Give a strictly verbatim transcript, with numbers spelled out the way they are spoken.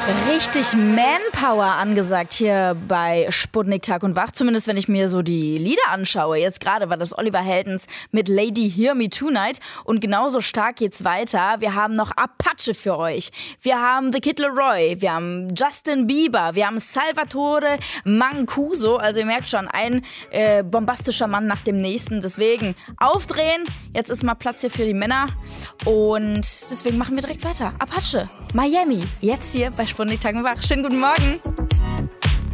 Richtig Manpower angesagt hier bei Sputnik Tag und Wach. Zumindest wenn ich mir so die Lieder anschaue. Jetzt gerade war das Oliver Heldens mit Lady Hear Me Tonight. Und genauso stark geht's weiter. Wir haben noch Apache für euch. Wir haben The Kid Laroi. Wir haben Justin Bieber. Wir haben Salvatore Mancuso. Also ihr merkt schon, ein äh, bombastischer Mann nach dem nächsten. Deswegen aufdrehen. Jetzt ist mal Platz hier für die Männer. Und deswegen machen wir direkt weiter. Apache, Miami. Jetzt hier bei Sputnik Tag und Wach. Schönen guten Morgen.